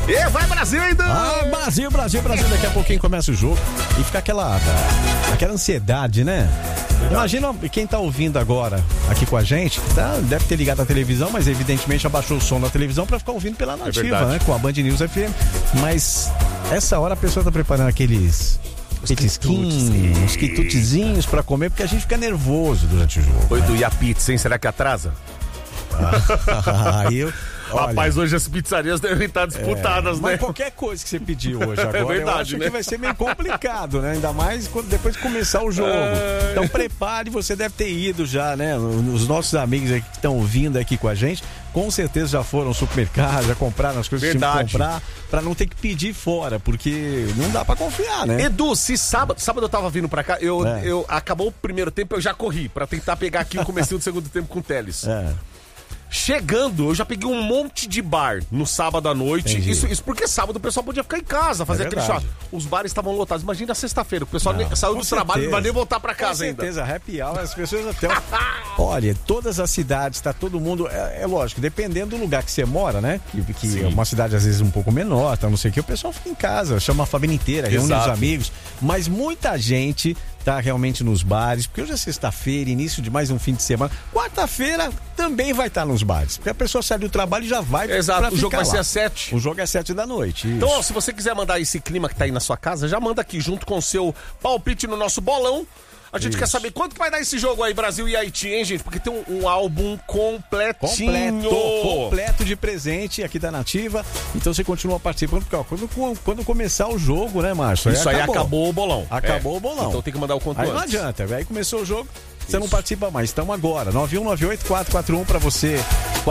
E vai Brasil ainda! Brasil. Daqui a pouquinho começa o jogo e fica aquela ansiedade, né? Imagina quem tá ouvindo agora aqui com a gente, deve ter ligado a televisão, mas evidentemente abaixou o som da televisão pra ficar ouvindo pela Nativa, né? Com a Band News FM. Mas essa hora a pessoa tá preparando aqueles petisquinhos, uns quitutezinhos pra comer, porque a gente fica nervoso durante o jogo. Oi, e a pizza, hein? Será que atrasa? Rapaz, hoje as pizzarias devem estar disputadas, né? Mas qualquer coisa que você pediu hoje agora, verdade, eu acho que vai ser meio complicado, né? Ainda mais depois de começar o jogo. Então prepare, você deve ter ido já, né? Os nossos amigos aqui que estão vindo aqui com a gente, com certeza já foram ao supermercado, já compraram as coisas que tinham que comprar, pra não ter que pedir fora, porque não dá pra confiar, né? Edu, se sábado eu tava vindo pra cá, eu acabou o primeiro tempo, eu já corri pra tentar pegar aqui o comecinho do segundo tempo com o Teles. Chegando, eu já peguei um monte de bar no sábado à noite. Isso porque sábado o pessoal podia ficar em casa, fazer aquele chá. Os bares estavam lotados. Imagina a sexta-feira, o pessoal saiu do trabalho e não vai nem voltar pra casa ainda. Com certeza, happy hour, as pessoas até... Olha, todas as cidades, tá todo mundo... É lógico, dependendo do lugar que você mora, né? Que é uma cidade às vezes um pouco menor, tá, não sei o que, o pessoal fica em casa, chama a família inteira, reúne os amigos. Mas muita gente tá realmente nos bares, porque hoje é sexta-feira, início de mais um fim de semana. Quarta-feira também vai estar nos bares, porque a pessoa sai do trabalho e já vai. Exato, o jogo vai ser às 7. O jogo é às 7 da noite. Isso. Então, ó, se você quiser mandar esse clima que tá aí na sua casa, já manda aqui junto com o seu palpite no nosso bolão. A gente quer saber quanto que vai dar esse jogo aí, Brasil e Haiti, hein, gente? Porque tem um álbum completinho. Completo de presente aqui da Nativa. Então você continua participando, porque quando começar o jogo, né, Márcio? Isso aí acabou o bolão. Acabou o bolão. Então tem que mandar o quanto aí antes. Não adianta, aí começou o jogo, você não participa mais. Então agora, 9198-441 pra você,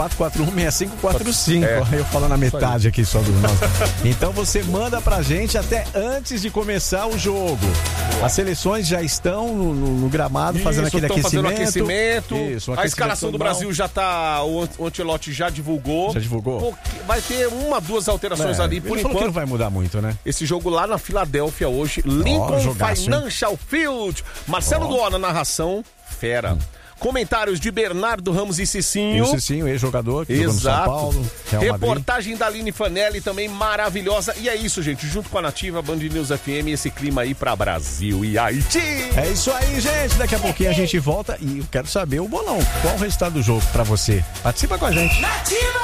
441-6545. Eu falo na metade aqui só do nosso. Então você manda pra gente até antes de começar o jogo. As seleções já estão no gramado fazendo aquele aquecimento. Fazendo aquecimento. A escalação do Brasil já tá. O Ancelotti já divulgou. Já divulgou? Vai ter 1-2 alterações ali por enquanto. Que não vai mudar muito, né? Esse jogo lá na Filadélfia hoje, Lincoln Financial Field. Marcelo Duó na narração. Fera. Comentários de Bernardo Ramos e Cicinho. Cicinho, ex-jogador que jogou no São Paulo. Reportagem da Aline Fanelli também maravilhosa. E é isso, gente. Junto com a Nativa, Band News FM, esse clima aí pra Brasil e Haiti. É isso aí, gente. Daqui a pouquinho a gente volta e eu quero saber o bolão. Qual o resultado do jogo pra você? Participa com a gente. Nativa!